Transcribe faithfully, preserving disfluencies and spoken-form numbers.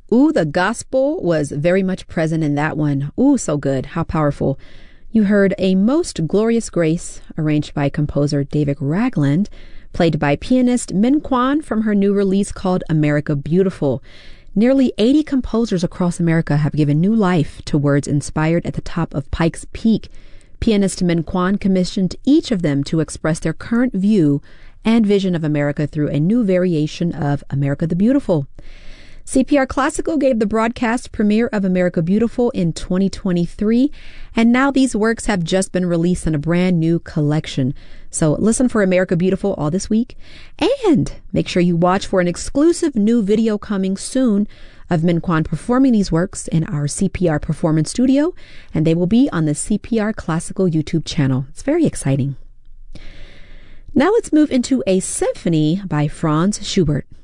Ooh, the gospel was very much present in that one. Ooh, so good. How powerful. You heard A Most Glorious Grace, arranged by composer David Ragland, played by pianist Min Kwan from her new release called America Beautiful. Nearly eighty composers across America have given new life to words inspired at the top of Pikes Peak. Pianist Min Kwan commissioned each of them to express their current view and vision of America through a new variation of America the Beautiful. C P R Classical gave the broadcast premiere of America Beautiful in twenty twenty-three, and now these works have just been released in a brand new collection. So listen for America Beautiful all this week, and make sure you watch for an exclusive new video coming soon of Min Kwan performing these works in our C P R Performance Studio, and they will be on the C P R Classical YouTube channel. It's very exciting. Now let's move into a symphony by Franz Schubert.